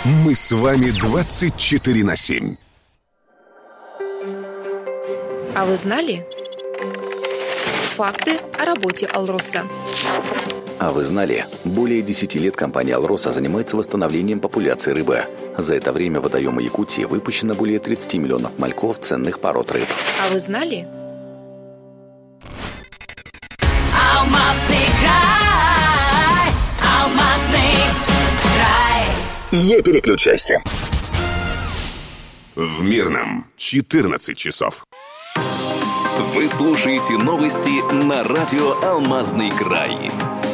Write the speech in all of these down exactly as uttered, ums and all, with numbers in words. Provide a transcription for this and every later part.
Мы с вами двадцать четыре на семь. А вы знали? Факты о работе «Алроса». А вы знали? Более десяти лет компания «Алроса» занимается восстановлением популяции рыбы. За это время в водоемы Якутии выпущено более тридцать миллионов мальков ценных пород рыб. А вы знали? Алмазный край, алмазный край. Не переключайся. В Мирном четырнадцать часов. Вы слушаете новости на радио «Алмазный край».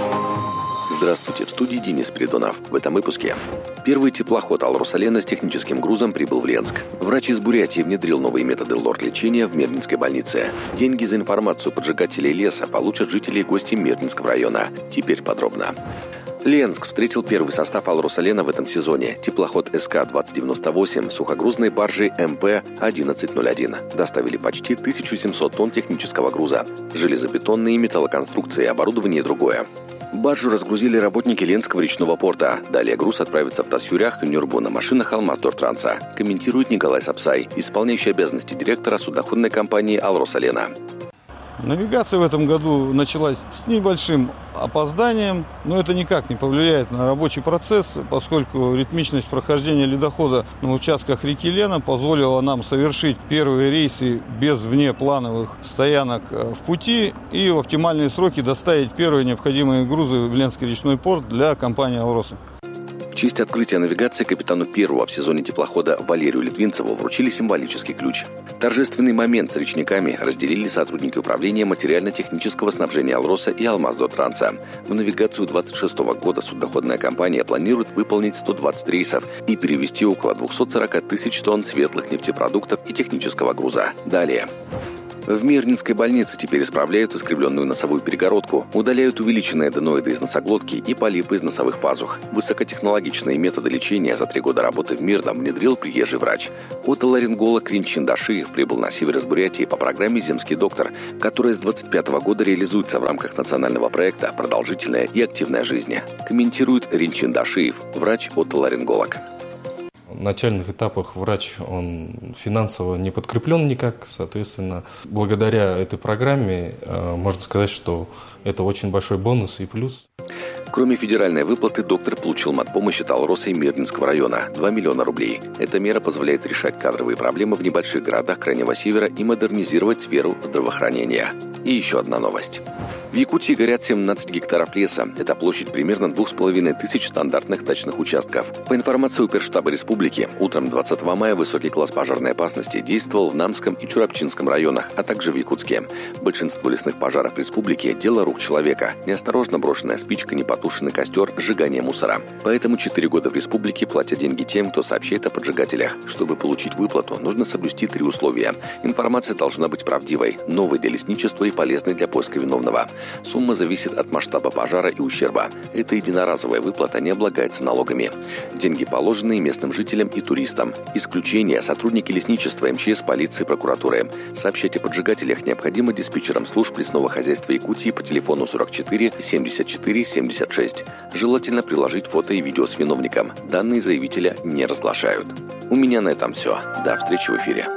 Здравствуйте, в студии Денис Придонов. В этом выпуске. Первый теплоход «Алроса-Лена» с техническим грузом прибыл в Ленск. Врач из Бурятии внедрил новые методы лор-лечения в Мирнинской больнице. Деньги за информацию поджигателей леса получат жители и гости Мирнинского района. Теперь подробно. Ленск встретил первый состав «Алроса-Лена» в этом сезоне. Теплоход эс ка двадцать девяносто восемь, сухогрузной баржей эм пэ одиннадцать ноль один. Доставили почти тысячу семьсот тонн технического груза. Железобетонные металлоконструкции, оборудование и другое. Баржу разгрузили работники Ленского речного порта. Далее груз отправится в Тасюрях и Нюрбу на машинах «Алмаздортранса», комментирует Николай Сапсай, исполняющий обязанности директора судоходной компании «Алроса-Лена». Навигация в этом году началась с небольшим опозданием, но это никак не повлияет на рабочий процесс, поскольку ритмичность прохождения ледохода на участках реки Лена позволила нам совершить первые рейсы без внеплановых стоянок в пути и в оптимальные сроки доставить первые необходимые грузы в Ленский речной порт для компании «Алроса». В честь открытия навигации капитану первого в сезоне теплохода Валерию Литвинцеву вручили символический ключ. Торжественный момент с речниками разделили сотрудники управления материально-технического снабжения «Алроса» и «Алмаздортранса». В навигацию двадцать шестого года судоходная компания планирует выполнить сто двадцать рейсов и перевезти около двести сорок тысяч тонн светлых нефтепродуктов и технического груза. Далее. В Мирнинской больнице теперь исправляют искривленную носовую перегородку, удаляют увеличенные аденоиды из носоглотки и полипы из носовых пазух. Высокотехнологичные методы лечения за три года работы в Мирном внедрил приезжий врач. Отоларинголог Ринчин Дашиев прибыл на север из Бурятии по программе «Земский доктор», которая с двадцать пятого года реализуется в рамках национального проекта «Продолжительная и активная жизнь». Комментирует Ринчин Дашиев, врач-отоларинголог. В начальных этапах врач, он финансово не подкреплен никак, соответственно, благодаря этой программе можно сказать, что это очень большой бонус и плюс. Кроме федеральной выплаты, доктор получил матпомощь от «Алроса» и Мирнинского района – два миллиона рублей. Эта мера позволяет решать кадровые проблемы в небольших городах Крайнего Севера и модернизировать сферу здравоохранения. И еще одна новость. В Якутии горят семнадцать гектаров леса. Это площадь примерно двух с половиной тысяч стандартных дачных участков. По информации Оперштаба республики, утром двадцатого мая высокий класс пожарной опасности действовал в Намском и Чурапчинском районах, а также в Якутске. Большинство лесных пожаров республики – дело рук человека. Неосторожно брошенная спичка, непотушенный костер, сжигание мусора. Поэтому четыре года в республике платят деньги тем, кто сообщает о поджигателях. Чтобы получить выплату, нужно соблюсти три условия. Информация должна быть правдивой, новой для лесничества и полезной для поиска виновного. Сумма зависит от масштаба пожара и ущерба. Эта единоразовая выплата не облагается налогами. Деньги положены местным жителям и туристам. Исключение – сотрудники лесничества, эм че эс, полиции, прокуратуры. Сообщать о поджигателях необходимо диспетчерам служб лесного хозяйства Якутии по телефону сорок четыре семьдесят четыре семьдесят шесть. Желательно приложить фото и видео с виновником. Данные заявителя не разглашают. У меня на этом все. До встречи в эфире.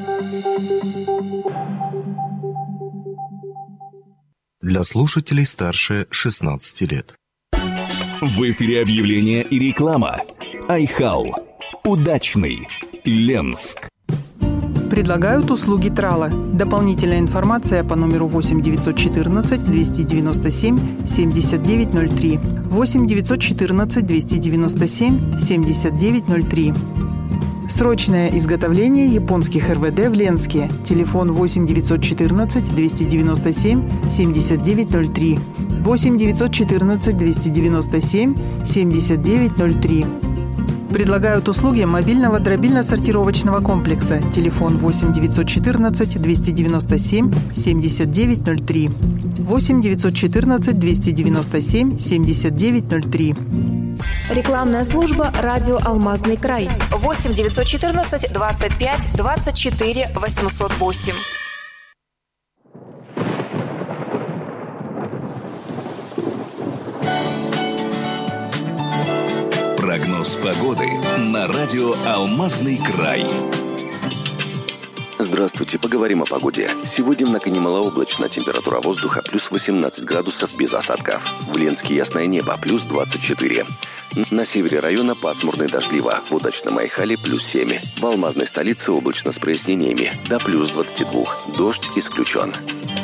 Для слушателей старше шестнадцати лет. В эфире объявления и реклама. Айхау. Удачный. Ленск. Предлагают услуги трала. Дополнительная информация по номеру восемь девятьсот четырнадцать двести девяносто семь семьдесят девять ноль три. восемь девятьсот четырнадцать двести девяносто семь семьдесят девять ноль три. Срочное изготовление японских эр вэ дэ в Ленске. Телефон восемь девятьсот четырнадцать двести девяносто семь семьдесят девять ноль три. восемь девятьсот четырнадцать двести девяносто семь семьдесят девять ноль три. Предлагают услуги мобильного дробильно-сортировочного комплекса. Телефон восемь девятьсот четырнадцать двести девяносто семь семьдесят девять ноль три. восемь девятьсот четырнадцать двести девяносто семь семьдесят девять ноль три. Рекламная служба «Радио Алмазный край». восемь девятьсот четырнадцать двадцать пять двадцать четыре восемьсот восемь. Прогноз погоды на радио «Алмазный край». Здравствуйте, поговорим о погоде. Сегодня в Наконе малооблачно, температура воздуха плюс восемнадцать градусов без осадков. В Ленске ясное небо, плюс двадцать четыре. На севере района пасмурно и дождливо, в удачном Айхале плюс семь. В алмазной столице облачно с прояснениями, до плюс двадцать два. Дождь исключен.